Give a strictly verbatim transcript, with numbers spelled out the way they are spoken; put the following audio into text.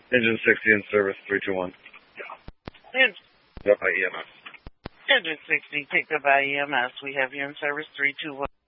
Engine sixty in service, three two one. Engine, Yep, by E M S. Engine sixty, picked up by E M S. We have you in service, three two one.